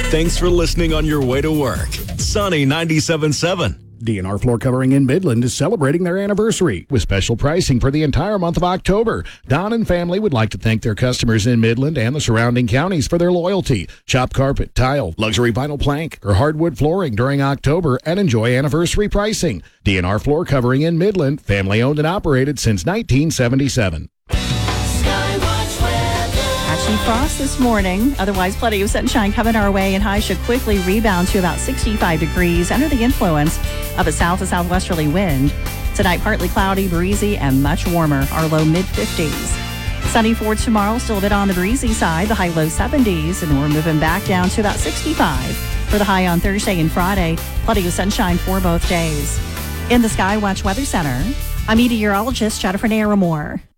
Thanks for listening on your way to work. Sunny 97.7. DNR Floor Covering in Midland is celebrating their anniversary with special pricing for the entire month of October. Don and family would like to thank their customers in Midland and the surrounding counties for their loyalty. Shop carpet, tile, luxury vinyl plank, or hardwood flooring during October and enjoy anniversary pricing. DNR Floor Covering in Midland, family owned and operated since 1977. Patchy frost this morning. Otherwise, plenty of sunshine coming our way, and highs should quickly rebound to about 65 degrees under the influence of a south to southwesterly wind. Tonight, partly cloudy, breezy, and much warmer. Our low mid-50s. Sunny for tomorrow, still a bit on the breezy side. The high low 70s, and we're moving back down to about 65 for the high on Thursday and Friday. Plenty of sunshine for both days. In the Skywatch Weather Center, I'm meteorologist Jennifer Naramore.